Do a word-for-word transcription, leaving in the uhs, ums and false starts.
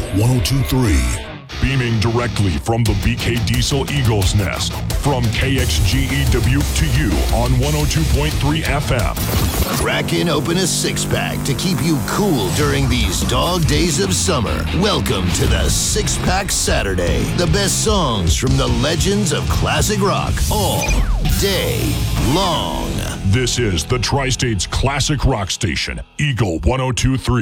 one oh two point three. Beaming directly from the B K Diesel Eagles Nest. From K X G E Dubuque to you on one oh two point three F M. Cracking open a six-pack to keep you cool during these dog days of summer. Welcome to the Six-Pack Saturday. The best songs from the legends of classic rock all day long. This is the Tri-State's classic rock station, Eagle one oh two point three.